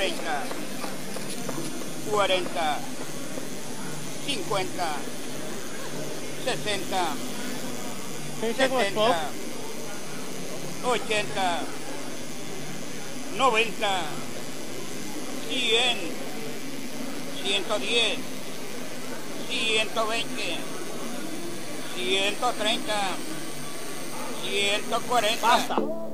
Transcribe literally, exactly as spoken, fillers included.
treinta, cuarenta, cincuenta, sesenta, setenta, ochenta, noventa, cien, ciento diez, ciento veinte, ciento treinta, ciento cuarenta. ¡Basta!